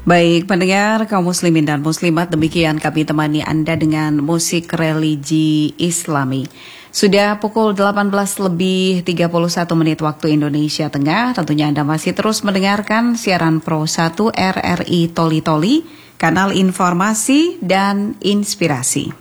Baik, pendengar kaum muslimin dan muslimat, demikian kami temani Anda dengan musik religi Islami. Sudah pukul 18 lebih 31 menit waktu Indonesia Tengah. Tentunya Anda masih terus mendengarkan siaran Pro 1 RRI Toli Toli, kanal informasi dan inspirasi.